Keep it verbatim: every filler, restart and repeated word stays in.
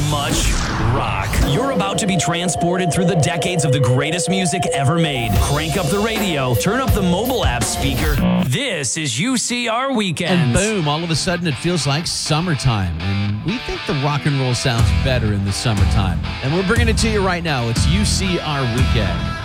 much rock. You're about to be transported through the decades of the greatest music ever made. Crank up the radio, turn up the mobile app speaker. This is U C R Weekends. And boom, all of a sudden it feels like summertime. And we think the rock and roll sounds better in the summertime. And we're bringing it to you right now. It's U C R Weekend.